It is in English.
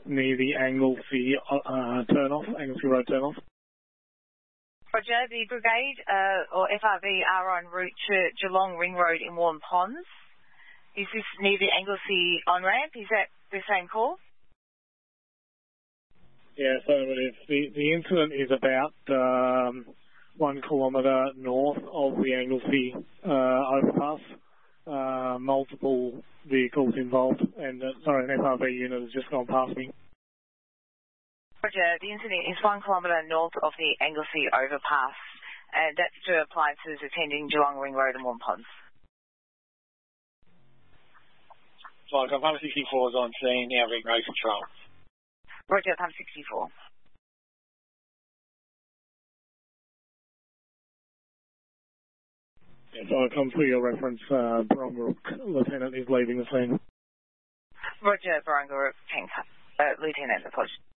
near the Anglesey turnoff, Anglesey Road turnoff. Roger, the brigade or FRV are en route to Geelong Ring Road in Warren Ponds. Is this near the Anglesey on-ramp? Is that the same call? Yeah, so the incident is about 1 kilometre north of the Anglesey overpass. Multiple vehicles involved, and an FRV unit has just gone past me. Roger, the incident is 1 kilometre north of the Anglesey overpass, and that's to appliances attending Geelong Ring Road and Warren Ponds. Flight Pump 64 is on scene, now Ring Road Control. Roger, Pump 64. Yes, I'll come for your reference. Barongarook Lieutenant is leaving the scene. Roger, Barongarook Lieutenant, apologies.